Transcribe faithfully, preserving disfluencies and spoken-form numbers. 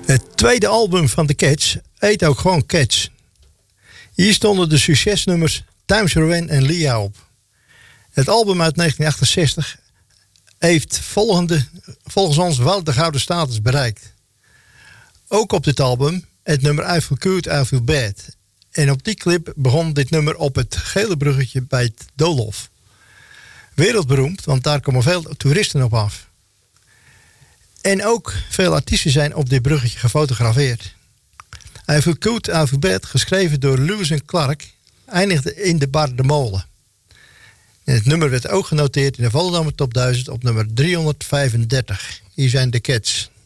Het tweede album van The Cats heet ook gewoon Cats. Hier stonden de succesnummers Times Rowan en Leah op. Het album uit negentien achtenzestig heeft volgende, volgens ons wel de gouden status bereikt. Ook op dit album het nummer I Feel Good, I Feel Bad. En op die clip begon dit nummer op het gele bruggetje bij het Doolhof. Wereldberoemd, want daar komen veel toeristen op af. En ook veel artiesten zijn op dit bruggetje gefotografeerd. I Feel Good, I Feel Bad, geschreven door Lewis en Clark, eindigde in de bar De Molen. En het nummer werd ook genoteerd in de Volendammer Top duizend op nummer driehonderdvijfendertig. Hier zijn de Cats.